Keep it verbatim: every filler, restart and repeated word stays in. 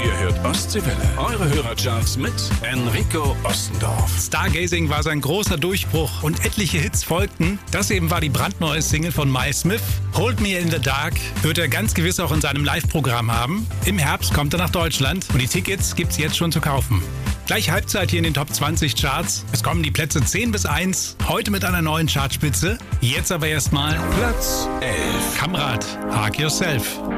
Ihr hört Ostseewelle, eure Hörercharts mit Enrico Ostendorf. Stargazing war sein großer Durchbruch und etliche Hits folgten. Das eben war die brandneue Single von Miles Smith. Hold Me in the Dark wird er ganz gewiss auch in seinem Live-Programm haben. Im Herbst kommt er nach Deutschland und die Tickets gibt's jetzt schon zu kaufen. Gleich Halbzeit hier in den Top zwanzig Charts. Es kommen die Plätze zehn bis eins, heute mit einer neuen Chartspitze. Jetzt aber erstmal Platz elf. Kamrat, Hug Yourself.